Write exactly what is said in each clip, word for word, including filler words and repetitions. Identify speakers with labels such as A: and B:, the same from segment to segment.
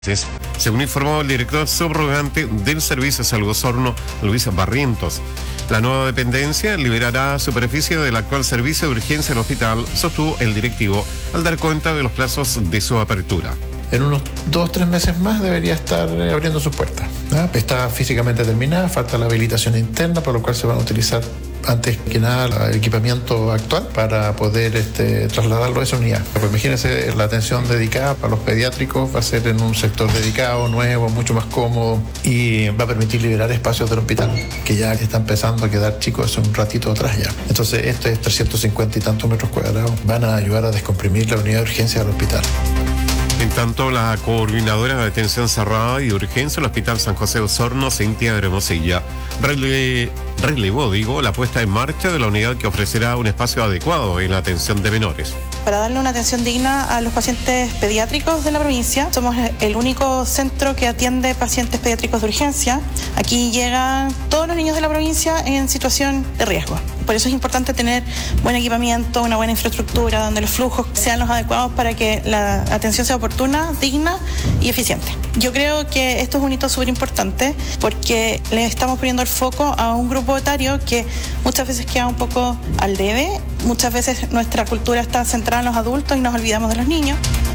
A: Según informó el director subrogante del Servicio de Salud Osorno, Luis Barrientos, la nueva dependencia liberará superficie del actual servicio de urgencia en el hospital, sostuvo el directivo al dar cuenta de los plazos de su apertura.
B: En unos dos o tres meses más debería estar abriendo sus puertas. ¿Ah? Está físicamente terminada, falta la habilitación interna, por lo cual se van a utilizar antes que nada el equipamiento actual para poder este, trasladarlo a esa unidad. Pues imagínense, la atención dedicada para los pediátricos va a ser en un sector dedicado, nuevo, mucho más cómodo y va a permitir liberar espacios del hospital, que ya está empezando a quedar chicos hace un ratito atrás ya. Entonces, estos trescientos cincuenta y tantos metros cuadrados van a ayudar a descomprimir la unidad de urgencia del hospital.
A: En tanto, la coordinadora de atención cerrada y de urgencia del Hospital San José de Osorno, Cintia Hermosilla, rele, relevó, digo, la puesta en marcha de la unidad que ofrecerá un espacio adecuado en la atención de menores.
C: Para darle una atención digna a los pacientes pediátricos de la provincia, somos el único centro que atiende pacientes pediátricos de urgencia. Aquí llegan todos los niños de la provincia en situación de riesgo. Por eso es importante tener buen equipamiento, una buena infraestructura, donde los flujos sean los adecuados para que la atención sea oportuna, digna y eficiente. Yo creo que esto es un hito súper importante porque le estamos poniendo el foco a un grupo etario que muchas veces queda un poco al debe. Muchas veces nuestra cultura está centrada en los adultos y nos olvidamos de los niños.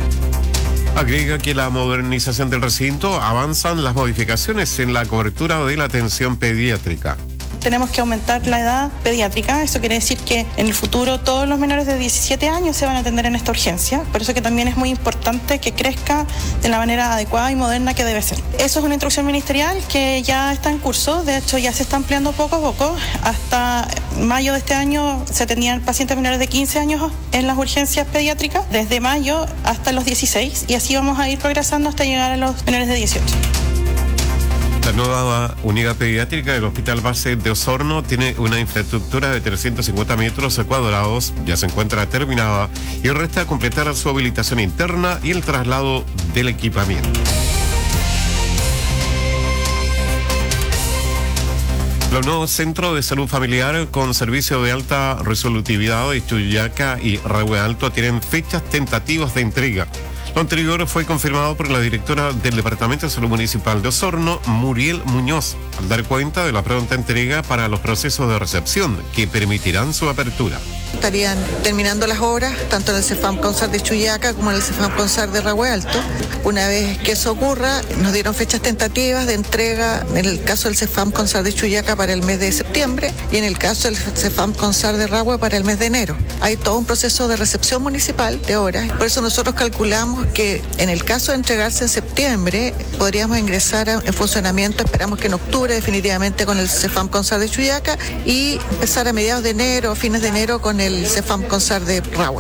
A: Agrega que la modernización del recinto avanzan las modificaciones en la cobertura de la atención pediátrica.
C: Tenemos que aumentar la edad pediátrica, eso quiere decir que en el futuro todos los menores de diecisiete años se van a atender en esta urgencia, por eso que también es muy importante que crezca de la manera adecuada y moderna que debe ser. Eso es una instrucción ministerial que ya está en curso, de hecho ya se está ampliando poco a poco. Hasta mayo de este año se atendían pacientes menores de quince años en las urgencias pediátricas, desde mayo hasta los dieciséis, y así vamos a ir progresando hasta llegar a los menores de dieciocho.
A: La nueva unidad pediátrica del Hospital Base de Osorno tiene una infraestructura de trescientos cincuenta metros cuadrados, ya se encuentra terminada y resta completar su habilitación interna y el traslado del equipamiento. Los nuevos centros de salud familiar con servicio de alta resolutividad de Chuyaca y Rahue Alto tienen fechas tentativas de entrega. Lo anterior fue confirmado por la directora del Departamento de Salud Municipal de Osorno, Muriel Muñoz, al dar cuenta de la pronta entrega para los procesos de recepción que permitirán su apertura.
D: Estarían terminando las obras, tanto en el CEFAM CONSAR de Chuyaca como en el CEFAM CONSAR de Rahue Alto. Una vez que eso ocurra, nos dieron fechas tentativas de entrega, en el caso del CEFAM CONSAR de Chuyaca para el mes de septiembre y en el caso del CEFAM CONSAR de Rahue para el mes de enero. Hay todo un proceso de recepción municipal de horas, por eso nosotros calculamos que en el caso de entregarse en septiembre, podríamos ingresar en funcionamiento, esperamos que en octubre definitivamente con el CEFAM CONSAR de Chuyaca y empezar a mediados de enero, fines de enero con el CEFAM CONSAR de Rahue.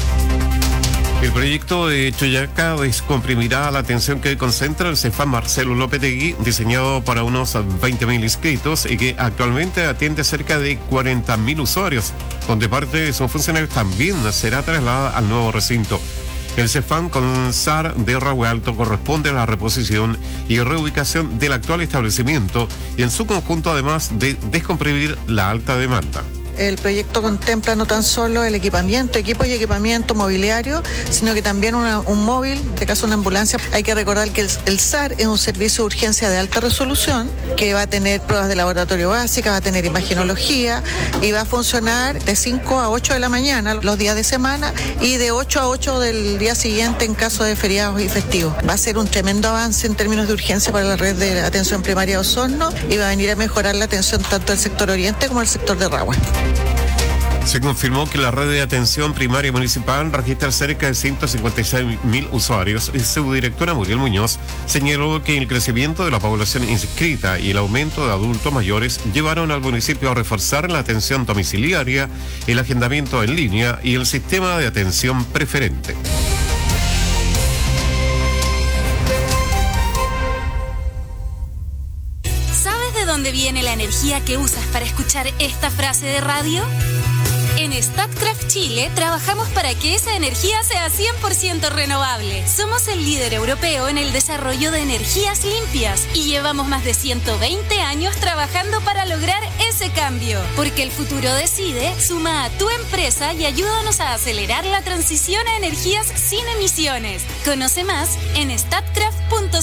A: El proyecto de Chuyaca descomprimirá la atención que concentra el CEFAM Marcelo Lopetegui, diseñado para unos veinte mil inscritos y que actualmente atiende cerca de cuarenta mil usuarios, donde parte de sus funcionarios también será trasladada al nuevo recinto. El CEFAM CONSAR de Rahue Alto corresponde a la reposición y reubicación del actual establecimiento y en su conjunto además de descomprimir la alta demanda.
D: El proyecto contempla no tan solo el equipamiento, equipos y equipamiento mobiliario, sino que también una, un móvil, en este caso una ambulancia. Hay que recordar que el, el S A R es un servicio de urgencia de alta resolución que va a tener pruebas de laboratorio básicas, va a tener imagenología y va a funcionar de cinco a ocho de la mañana los días de semana y de ocho a ocho del día siguiente en caso de feriados y festivos. Va a ser un tremendo avance en términos de urgencia para la red de atención primaria de Osorno y va a venir a mejorar la atención tanto del sector oriente como del sector de Rahue.
A: Se confirmó que la red de atención primaria municipal registra cerca de ciento cincuenta y seis mil usuarios y su directora Muriel Muñoz señaló que el crecimiento de la población inscrita y el aumento de adultos mayores llevaron al municipio a reforzar la atención domiciliaria, el agendamiento en línea y el sistema de atención preferente.
E: ¿Sabes de dónde viene la energía que usas para escuchar esta frase de radio? En Statkraft Chile trabajamos para que esa energía sea cien por ciento renovable. Somos el líder europeo en el desarrollo de energías limpias y llevamos más de ciento veinte años trabajando para lograr ese cambio. Porque el futuro decide, suma a tu empresa y ayúdanos a acelerar la transición a energías sin emisiones. Conoce más en statkraft punto